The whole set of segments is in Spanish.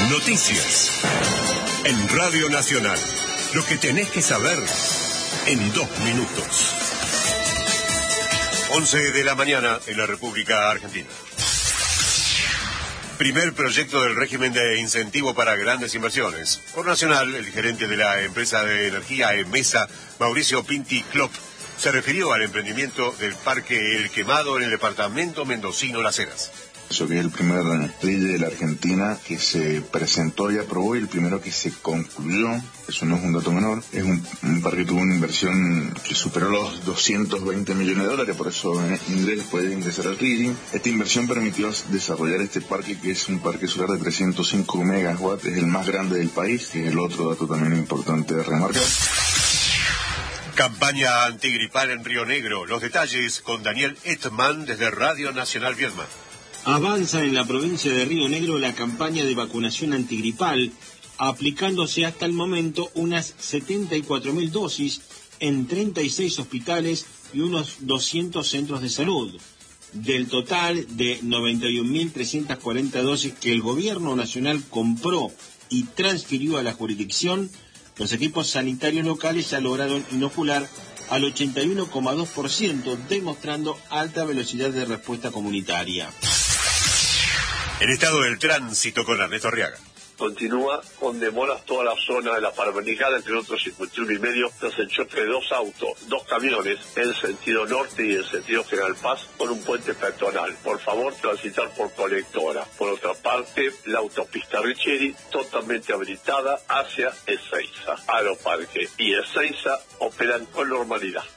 Noticias en Radio Nacional. Lo que tenés que saber en 2 minutos. 11 de la mañana en la República Argentina. Primer proyecto del régimen de incentivo para grandes inversiones. Por Nacional, el gerente de la empresa de energía EMESA, Mauricio Pinti Klopp, se refirió al emprendimiento del Parque El Quemado en el departamento mendocino Las Heras. Eso que es el primer PRI de la Argentina que se presentó y aprobó, y el primero que se concluyó. Eso no es un dato menor. Es un parque que tuvo una inversión que superó los 220 millones de dólares, por eso Indres puede ingresar al RIDI. Esta inversión permitió desarrollar este parque, que es un parque solar de 305 megawatts, es el más grande del país, que es el otro dato también importante de remarcar. Campaña antigripal en Río Negro. Los detalles con Daniel Etman desde Radio Nacional Viedma. Avanza en la provincia de Río Negro la campaña de vacunación antigripal, aplicándose hasta el momento unas 74.000 dosis en 36 hospitales y unos 200 centros de salud. Del total de 91.340 dosis que el gobierno nacional compró y transfirió a la jurisdicción, los equipos sanitarios locales ya lograron inocular al 81,2%, demostrando alta velocidad de respuesta comunitaria. El estado del tránsito con Ernesto Arriaga. Continúa con demoras toda la zona de la Panamericana, entre otros 51,5, tras el choque de 2 autos, 2 camiones en sentido norte y en sentido General Paz con un puente peatonal. Por favor, transitar por colectora. Por otra parte, la autopista Richieri totalmente habilitada hacia Ezeiza. Aeroparque y Ezeiza operan con normalidad.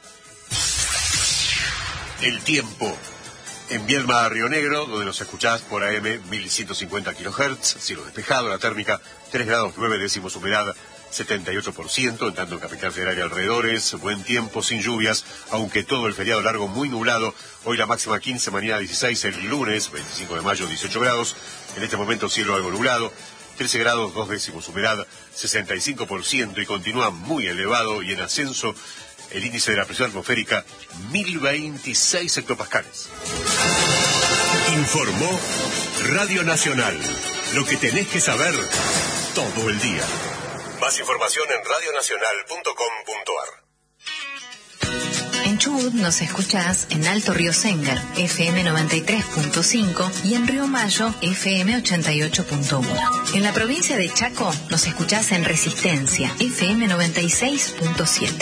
El tiempo. En Viedma, Río Negro, donde nos escuchás por AM 1150 kHz, cielo despejado, la térmica 3 grados 9 décimos, humedad 78%, en tanto en Capital Federal y alrededores, buen tiempo, sin lluvias, aunque todo el feriado largo muy nublado. Hoy la máxima 15, mañana 16, el lunes 25 de mayo 18 grados, en este momento cielo algo nublado, 13 grados 2 décimos, humedad 65%, y continúa muy elevado y en ascenso el índice de la presión atmosférica, 1026 hectopascales. Informó Radio Nacional. Lo que tenés que saber todo el día. Más información en radionacional.com.ar. En Chubut nos escuchás en Alto Río Sengar, FM 93.5, y en Río Mayo, FM 88.1. En la provincia de Chaco nos escuchás en Resistencia, FM 96.7.